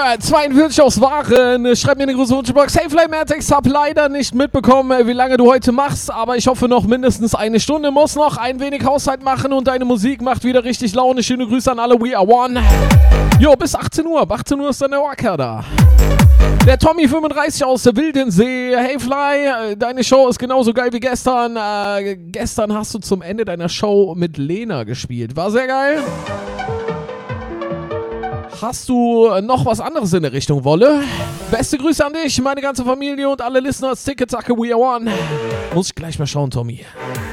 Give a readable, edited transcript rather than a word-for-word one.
42 aus Waren. Schreib mir eine große Wunschbox. Hey Flamatics, hab leider nicht mitbekommen, wie lange du heute machst, aber ich hoffe noch mindestens eine Stunde. Muss noch ein wenig Haushalt machen und deine Musik macht wieder richtig Laune. Schöne Grüße an alle. We are one. Jo, bis 18 Uhr. Ab 18 Uhr ist dann der Wacker da. Der Tommy 35 aus der Wildensee. Hey Fly, deine Show ist genauso geil wie gestern. Gestern hast du zum Ende deiner Show mit Lena gespielt. War sehr geil. Hast du noch was anderes in der Richtung, Wolle? Beste Grüße an dich, meine ganze Familie und alle Listeners. Ticketsacke, we are one. Muss ich gleich mal schauen, Tommy.